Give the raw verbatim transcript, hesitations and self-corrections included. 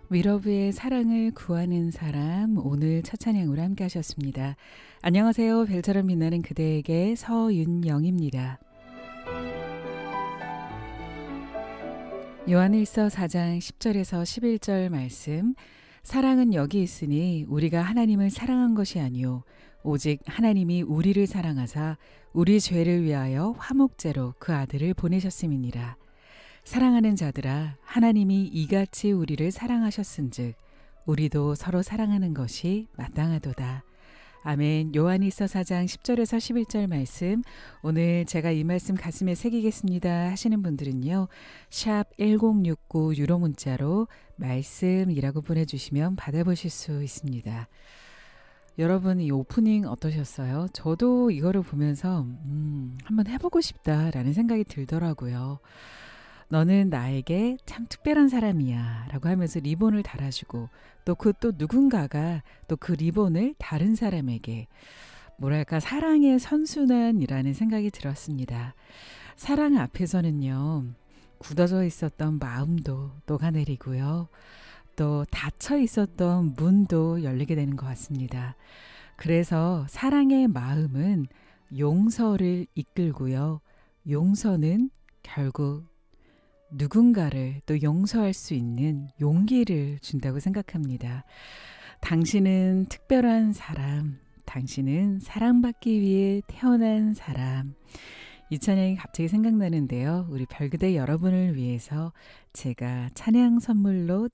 위러브의 사랑을 구하는 사람, 오늘 첫 찬양으로 함께 하셨습니다. 안녕하세요. 별처럼 빛나는 그대에게 서윤영입니다. 요한일서 사 장 십 절에서 십일 절 말씀, 사랑은 여기 있으니 우리가 하나님을 사랑한 것이 아니요 오직 하나님이 우리를 사랑하사 우리 죄를 위하여 화목제로 그 아들을 보내셨음이니라. 사랑하는 자들아, 하나님이 이같이 우리를 사랑하셨은즉 우리도 서로 사랑하는 것이 마땅하도다. 아멘. 요한일서 사 장 십 절에서 십일 절 말씀, 오늘 제가 이 말씀 가슴에 새기겠습니다 하시는 분들은요, 샵 일공육구 유로 문자로 말씀이라고 보내주시면 받아보실 수 있습니다. 여러분, 이 오프닝 어떠셨어요? 저도 이거를 보면서 음, 한번 해보고 싶다라는 생각이 들더라고요. 너는 나에게 참 특별한 사람이야 라고 하면서 리본을 달아주고, 또 그 또 누군가가 또 그 리본을 다른 사람에게, 뭐랄까, 사랑의 선순환이라는 생각이 들었습니다. 사랑 앞에서는요, 굳어져 있었던 마음도 녹아내리고요, 또 닫혀 있었던 문도 열리게 되는 것 같습니다. 그래서 사랑의 마음은 용서를 이끌고요, 용서는 결국 누군가를 또 용서할 수 있는 용기를 준다고 생각합니다. 당신은 특별한 사람, 당신은 사랑받기 위해 태어난 사람. 이 찬양이 갑자기 생각나는데요. 우리 별그대 여러분을 위해서 제가 찬양 선물로